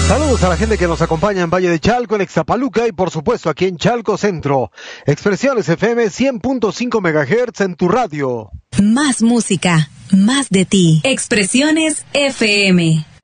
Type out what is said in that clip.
Saludos a la gente que nos acompaña en Valle de Chalco, en Ixtapaluca y por supuesto aquí en Chalco Centro. Expresiones FM 100.5 MHz en tu radio. Más música, más de ti. Expresiones FM.